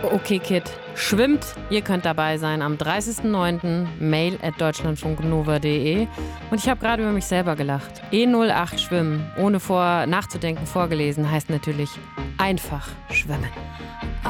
Okay Kid schwimmt. Ihr könnt dabei sein am 30.09. mail@deutschlandfunknova.de. Und ich habe gerade über mich selber gelacht. E08 schwimmen, ohne nachzudenken vorgelesen, heißt natürlich einfach schwimmen.